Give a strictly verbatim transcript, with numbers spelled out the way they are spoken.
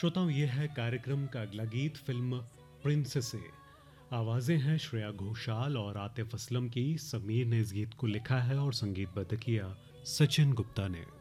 श्रोताओं, ये है कार्यक्रम का अगला गीत फिल्म प्रिंसेस से। आवाजें हैं श्रेया घोषाल और आतिफ असलम की। समीर ने इस गीत को लिखा है और संगीतबद्ध किया सचिन गुप्ता ने।